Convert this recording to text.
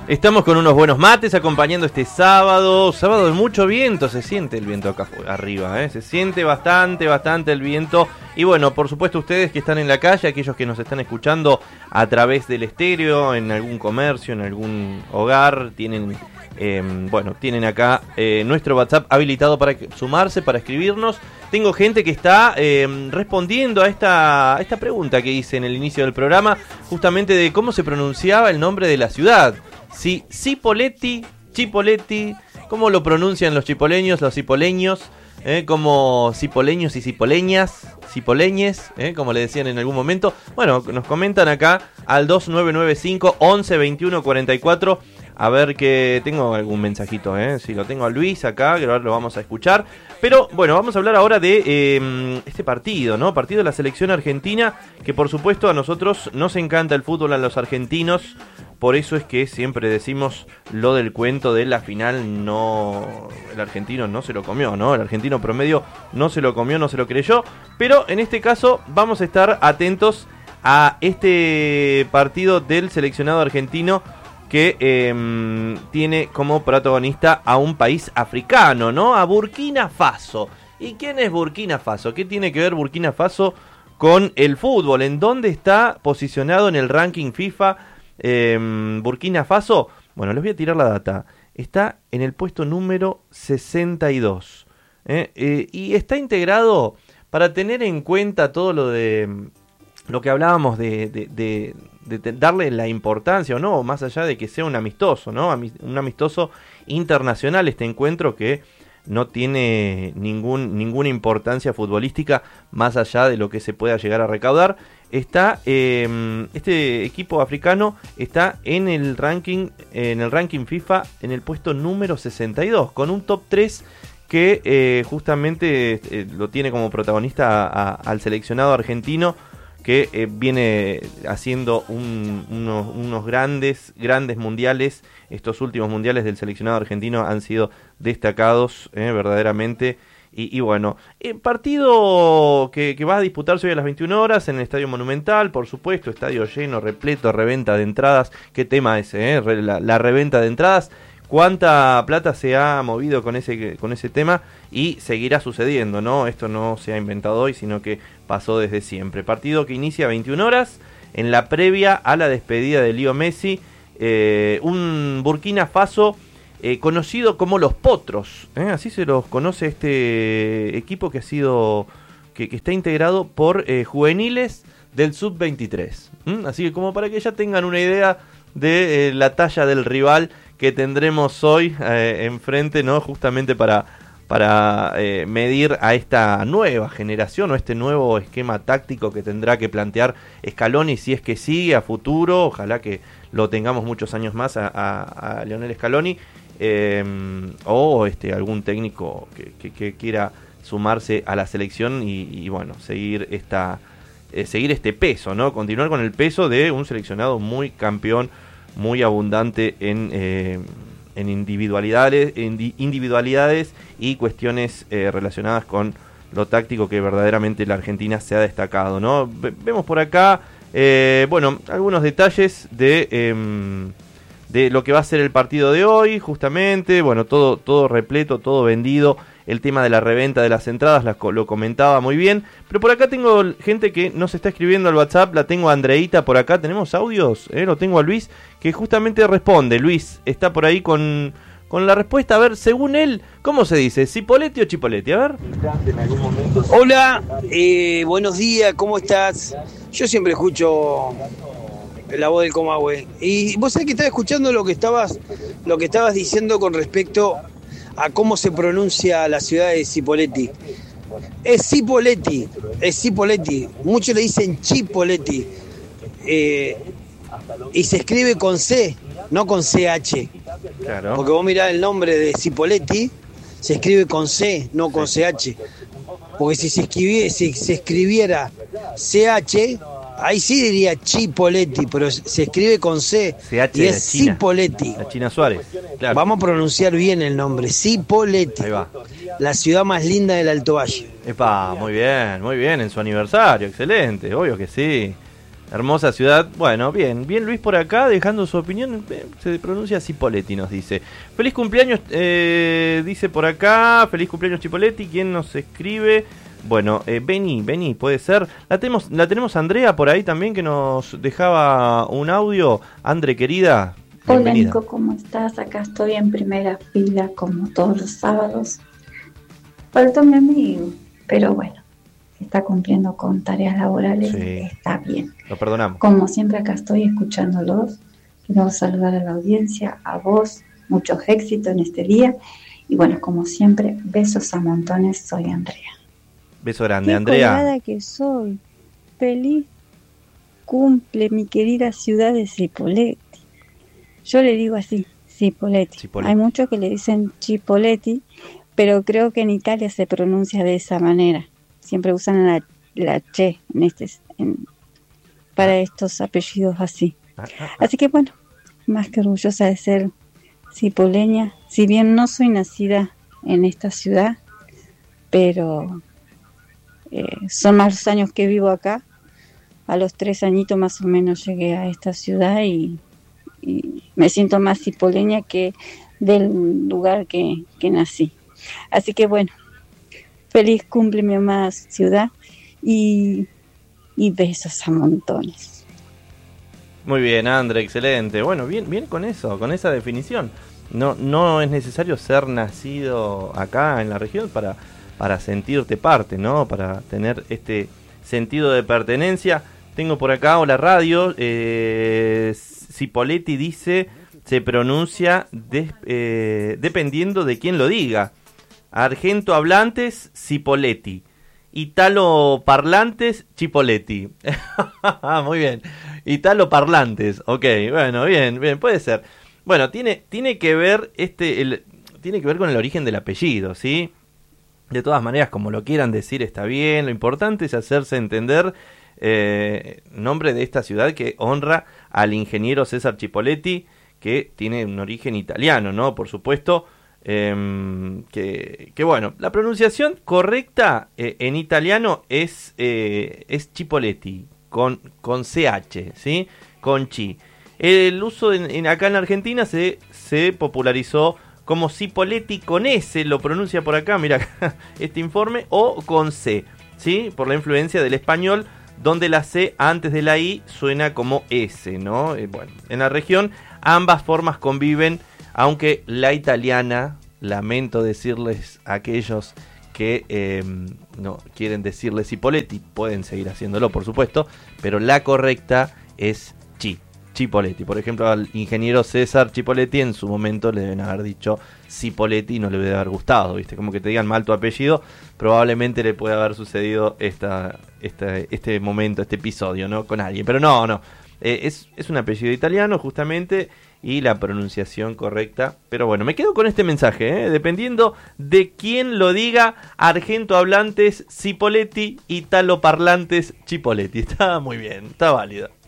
Estamos con unos buenos mates acompañando este sábado de mucho viento, se siente el viento acá arriba, se siente bastante el viento. Y bueno, por supuesto ustedes que están en la calle, aquellos que nos están escuchando a través del estéreo, en algún comercio, en algún hogar, tienen acá nuestro WhatsApp habilitado para sumarse, para escribirnos. Tengo gente que está respondiendo a esta pregunta que hice en el inicio del programa, justamente de cómo se pronunciaba el nombre de la ciudad. Si Cipolletti, Chipolletti, ¿cómo lo pronuncian los chipoleños, los cipoleños? Como cipoleños y cipoleñas, cipoleñes, como le decían en algún momento. Bueno, nos comentan acá al 2995 11 21 44. A ver que tengo algún mensajito, si lo tengo a Luis acá, que ahora lo vamos a escuchar. Pero bueno, vamos a hablar ahora de este partido, ¿no? Partido de la selección argentina, que por supuesto a nosotros nos encanta el fútbol, a los argentinos. Por eso es que siempre decimos lo del cuento de la final, no, el argentino no se lo comió, ¿no? El argentino promedio no se lo comió, no se lo creyó. Pero en este caso vamos a estar atentos a este partido del seleccionado argentino que tiene como protagonista a un país africano, ¿no? A Burkina Faso. ¿Y quién es Burkina Faso? ¿Qué tiene que ver Burkina Faso con el fútbol? ¿En dónde está posicionado en el ranking FIFA Burkina Faso? Bueno, les voy a tirar la data. Está en el puesto número 62. Y está integrado, para tener en cuenta todo lo que hablábamos de darle la importancia o no, más allá de que sea un amistoso, ¿no? Un amistoso internacional, este encuentro que no tiene ninguna importancia futbolística más allá de lo que se pueda llegar a recaudar. Está este equipo africano está en el ranking FIFA en el puesto número 62, con un top 3 que justamente lo tiene como protagonista al seleccionado argentino, que viene haciendo unos grandes mundiales. Estos últimos mundiales del seleccionado argentino han sido destacados verdaderamente. Y bueno, partido que va a disputarse hoy a las 21 horas en el Estadio Monumental, por supuesto, estadio lleno, repleto, reventa de entradas. ¿Qué tema ese, la reventa de entradas? ¿Cuánta plata se ha movido con ese tema? Y seguirá sucediendo, ¿no? Esto no se ha inventado hoy, sino que pasó desde siempre. Partido que inicia a 21 horas, en la previa a la despedida de Leo Messi. Un Burkina Faso conocido como los Potros, así se los conoce este equipo que está integrado por juveniles del Sub-23. Así que como para que ya tengan una idea de la talla del rival que tendremos hoy enfrente, ¿no? Justamente para medir a esta nueva generación o este nuevo esquema táctico que tendrá que plantear Scaloni, si es que sigue a futuro. Ojalá que lo tengamos muchos años más a Lionel Scaloni, o algún técnico que quiera sumarse a la selección y bueno, seguir este peso, ¿no? Continuar con el peso de un seleccionado muy campeón, muy abundante en individualidades y cuestiones relacionadas con lo táctico, que verdaderamente la Argentina se ha destacado, ¿no? Vemos por acá, algunos detalles de lo que va a ser el partido de hoy, justamente. Bueno, todo repleto, todo vendido. El tema de la reventa de las entradas lo comentaba muy bien. Pero por acá tengo gente que nos está escribiendo al WhatsApp. La tengo a Andreita por acá. ¿Tenemos audios? Lo tengo a Luis, que justamente responde. Luis está por ahí con la respuesta. A ver, según él, ¿cómo se dice? ¿Cipolletti o Chipolletti? A ver. Hola, buenos días, ¿cómo estás? Yo siempre escucho la voz del Comahue. Y vos sabés que estaba escuchando lo que estabas diciendo con respecto a cómo se pronuncia la ciudad de Cipolletti. Es Cipolletti. Muchos le dicen Chipolletti. Y se escribe con C, no con CH. Claro. Porque vos mirás el nombre de Cipolletti, se escribe con C, no con CH. Porque si se escribiera CH, ahí sí diría Chipolletti, pero se escribe con C, CH y es Cipolletti. La China Suárez, claro. Vamos a pronunciar bien el nombre, Cipolletti. Ahí va. La ciudad más linda del Alto Valle. Epa, muy bien, en su aniversario, excelente, obvio que sí. Hermosa ciudad. Bueno, bien Luis por acá, dejando su opinión. Se pronuncia Cipolletti, nos dice. Feliz cumpleaños, dice por acá. Feliz cumpleaños Chipoletti. ¿Quién nos escribe? Bueno, Beni, puede ser. La tenemos Andrea por ahí también, que nos dejaba un audio. Andre, querida. Hola Nico, ¿cómo estás? Acá estoy en primera fila como todos los sábados. Faltó mi amigo, pero bueno, está cumpliendo con tareas laborales, sí. Está bien. Lo perdonamos. Como siempre acá estoy escuchándolos. Quiero saludar a la audiencia, a vos, muchos éxitos en este día. Y bueno, como siempre, besos a montones, soy Andrea. Beso grande, Qué Andrea. Colgada que soy. Feliz cumple mi querida ciudad de Cipolletti. Yo le digo así, Cipolletti. Hay muchos que le dicen Chipoletti, pero creo que en Italia se pronuncia de esa manera. Siempre usan la che para estos apellidos así. Así que bueno, más que orgullosa de ser cipoleña, si bien no soy nacida en esta ciudad, pero son más los años que vivo acá. A los 3 añitos más o menos llegué a esta ciudad y me siento más cipoleña que del lugar que nací. Así que bueno, feliz cumple mi amada ciudad y besos a montones. Muy bien, Andre, excelente. Bueno, bien con eso, con esa definición. No es necesario ser nacido acá en la región para sentirte parte, ¿no? Para tener este sentido de pertenencia. Tengo por acá, hola radio, Cipolletti dice, se pronuncia dependiendo de quién lo diga. Argento hablantes, Cipolletti. Italo parlantes, Chipoletti. Muy bien. Italo parlantes, ok, bueno, bien, puede ser. Bueno, tiene que ver tiene que ver con el origen del apellido, ¿sí? De todas maneras, como lo quieran decir, está bien. Lo importante es hacerse entender. Nombre de esta ciudad que honra al ingeniero César Chipoletti, que tiene un origen italiano, ¿no? Por supuesto. Que bueno, la pronunciación correcta en italiano es Chipoletti con CH, ¿sí? Con chi. El uso acá en Argentina se popularizó como Cipolletti con S, lo pronuncia por acá, mira este informe, o con C, ¿sí? Por la influencia del español, donde la C antes de la I suena como S, ¿no? Bueno, en la región ambas formas conviven, aunque la italiana, lamento decirles a aquellos que no quieren decirle Cipolletti, pueden seguir haciéndolo por supuesto, pero la correcta es Chipoletti. Por ejemplo, al ingeniero César Chipoletti en su momento le deben haber dicho Cipolletti y no le debe haber gustado, ¿viste? Como que te digan mal tu apellido, probablemente le puede haber sucedido este momento, este episodio, ¿no? Con alguien, pero no. Es un apellido italiano justamente y la pronunciación correcta. Pero bueno, me quedo con este mensaje, dependiendo de quién lo diga. Argento hablantes Cipolletti, italo parlantes Chipoletti. Está muy bien, está válido.